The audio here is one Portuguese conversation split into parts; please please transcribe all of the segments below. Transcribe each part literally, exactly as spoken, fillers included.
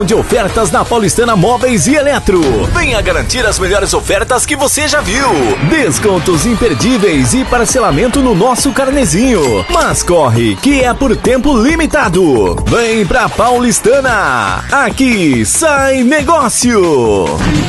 De ofertas na Paulistana Móveis e Eletro. Venha garantir as melhores ofertas que você já viu. Descontos imperdíveis e parcelamento no nosso carnezinho. Mas corre, que é por tempo limitado. Vem pra Paulistana. Aqui sai negócio.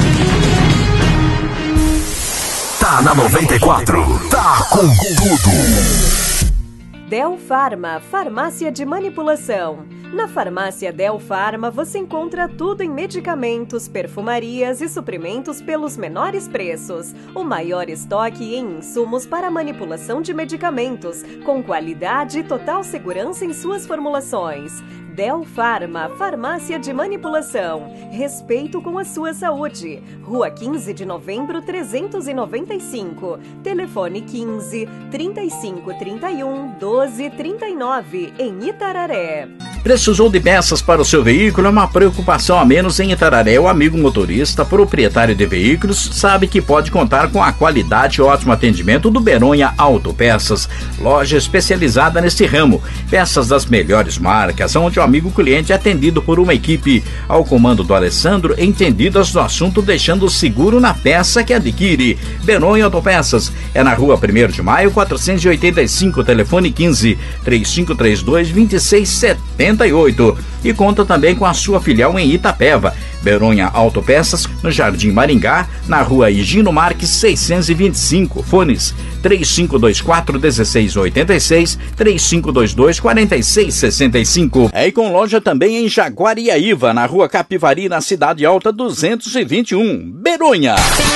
Tá na noventa e quatro. Tá com tudo. Del Farma, farmácia de manipulação. Na farmácia Del Farma você encontra tudo em medicamentos, perfumarias e suprimentos pelos menores preços. O maior estoque em insumos para manipulação de medicamentos, com qualidade e total segurança em suas formulações. Del Farma, farmácia de manipulação. Respeito com a sua saúde. Rua quinze de novembro, trezentos e noventa e cinco. Telefone quinze, trinta e cinco, trinta e um, doze, trinta e nove, em Itararé. Precisou de peças para o seu veículo? É uma preocupação a menos em Itararé. O amigo motorista, proprietário de veículos, sabe que pode contar com a qualidade e ótimo atendimento do Beronha Autopeças, loja especializada neste ramo. Peças das melhores marcas, onde o amigo cliente é atendido por uma equipe ao comando do Alessandro, entendidas do assunto, deixando seguro na peça que adquire. Beronha Autopeças é na rua primeiro de maio, quatrocentos e oitenta e cinco, telefone quinze, trinta e cinco trinta e dois, vinte e seis setenta e oito, e conta também com a sua filial em Itapeva. Beronha Autopeças, no Jardim Maringá, na rua Higino Marques seiscentos e vinte e cinco, fones três cinco dois quatro, um seis oito seis, três cinco dois dois, quatro seis seis cinco. É, e com loja também em Jaguariaíva, na rua Capivari, na Cidade Alta duzentos e vinte e um. Beronha.